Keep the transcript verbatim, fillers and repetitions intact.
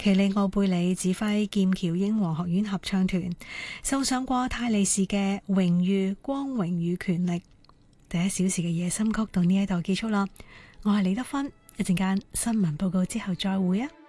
奇里奧貝里指揮劍橋英皇學院合唱團，送上過泰利士嘅榮譽、光榮與權力。第一小時嘅夜深曲到呢一度結束啦，我係李德芬，一陣間新聞報告之後再會啊。